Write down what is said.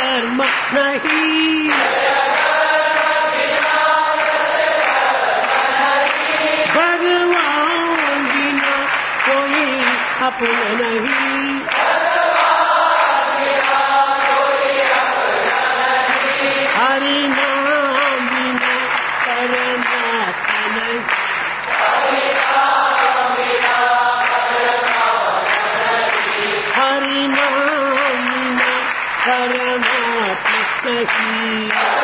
धर्म नहीं, भगवान बिना कोई अपना नहीं, हरि नाम बिना परमात्मा नहीं, हरि नाम बिना परमात्मा नहीं।